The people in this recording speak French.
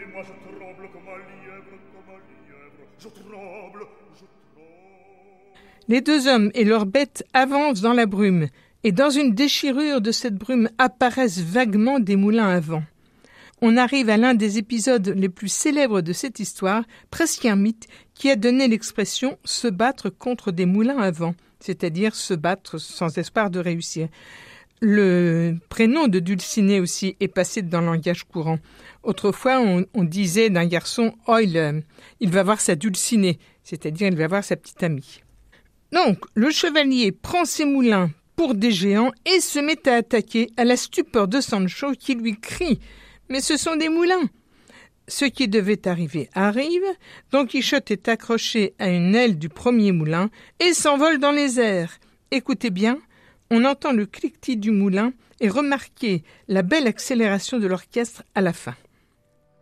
moi je tremble comme un lièvre, je tremble. Les deux hommes et leurs bêtes avancent dans la brume, et dans une déchirure de cette brume apparaissent vaguement des moulins à vent. On arrive à l'un des épisodes les plus célèbres de cette histoire, presque un mythe, qui a donné l'expression « se battre contre des moulins à vent », c'est-à-dire se battre sans espoir de réussir. Le prénom de Dulcinée aussi est passé dans le langage courant. Autrefois, on disait d'un garçon « Oh, il va voir sa Dulcinée », c'est-à-dire il va voir sa petite amie. Donc, le chevalier prend ses moulins pour des géants et se met à attaquer à la stupeur de Sancho qui lui crie « Mais ce sont des moulins !» Ce qui devait arriver arrive, Don Quichotte est accroché à une aile du premier moulin et s'envole dans les airs. Écoutez bien, on entend le cliquetis du moulin et remarquez la belle accélération de l'orchestre à la fin.